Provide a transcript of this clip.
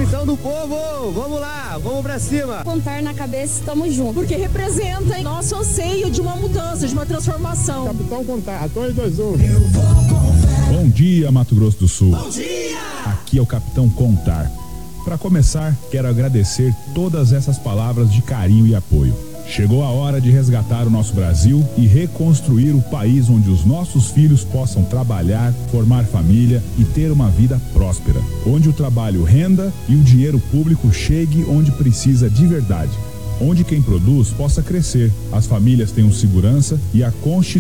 Capitão do povo, vamos lá, vamos pra cima. Contar na cabeça, estamos juntos. Porque representa nosso anseio de uma mudança, de uma transformação. Capitão Contar, 2, 2, 1. Bom dia, Mato Grosso do Sul. Bom dia! Aqui é o Capitão Contar. Para começar, quero agradecer todas essas palavras de carinho e apoio. Chegou a hora de resgatar o nosso Brasil e reconstruir o país onde os nossos filhos possam trabalhar, formar família e ter uma vida próspera. Onde o trabalho renda e o dinheiro público chegue onde precisa de verdade. Onde quem produz possa crescer, as famílias tenham segurança e a constituição